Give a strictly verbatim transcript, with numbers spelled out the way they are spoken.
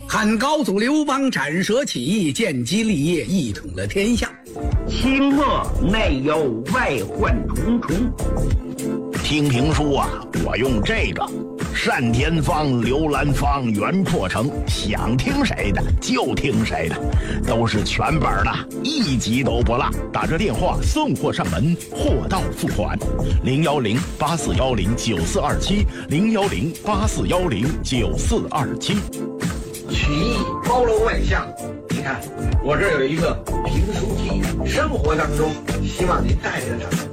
汉高祖刘邦斩蛇起义，建基立业，一统了天下。 清末内忧外患重重。 听评书啊，我用这个单田芳、刘兰芳、袁阔成，想听谁的就听谁的，都是全本的，一集都不落。打这电话送货上门，货到付款。零幺零八四幺零九四二七，零幺零八四幺零九四二七。 曲艺包罗万象，你看我这儿有一个评书机，生活当中希望您带着它